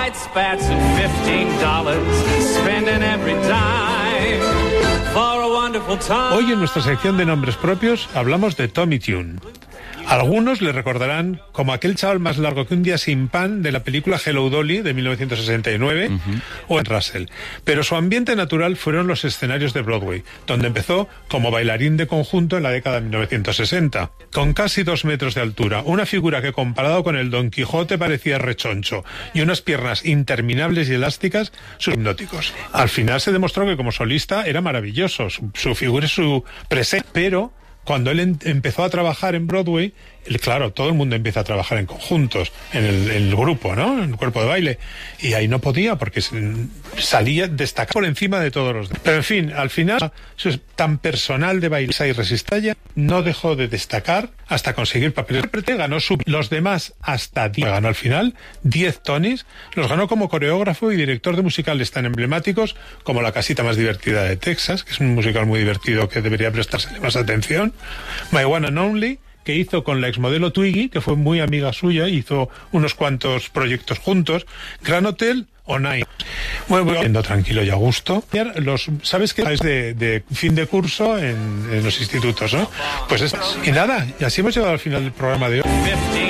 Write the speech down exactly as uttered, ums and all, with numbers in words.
white spats and fifteen dollars, spending every dime for a wonderful time. Hoy en nuestra sección de nombres propios hablamos de Tommy Tune. Algunos le recordarán como aquel chaval más largo que un día sin pan de la película Hello Dolly de mil novecientos sesenta y nueve, uh-huh. o en Russell. Pero su ambiente natural fueron los escenarios de Broadway, donde empezó como bailarín de conjunto en la década de mil novecientos sesenta. Con casi dos metros de altura, una figura que comparado con el Don Quijote parecía rechoncho y unas piernas interminables y elásticas, sus hipnóticos. Al final se demostró que como solista era maravilloso, su, su figura y su presencia, pero cuando él en, empezó a trabajar en Broadway, él, claro, todo el mundo empieza a trabajar en conjuntos, en el, en el grupo, ¿no? En el cuerpo de baile. Y ahí no podía porque salía destacado por encima de todos los demás. Pero en fin, al final, eso es tan personal de baile y resistencia, no dejó de destacar hasta conseguir papeles. Ganó su, los demás hasta diez. Ganó al final diez Tonys. Los ganó como coreógrafo y director de musicales tan emblemáticos como La casita más divertida de Texas, que es un musical muy divertido que debería prestársele más atención. My One and Only, que hizo con la exmodelo Twiggy, que fue muy amiga suya, hizo unos cuantos proyectos juntos. Gran Hotel o Night. Bueno, bueno, yendo tranquilo y a gusto. Los, ¿sabes qué? Es de, de fin de curso en, en los institutos, ¿no? Pues es, y nada, y así hemos llegado al final del programa de hoy.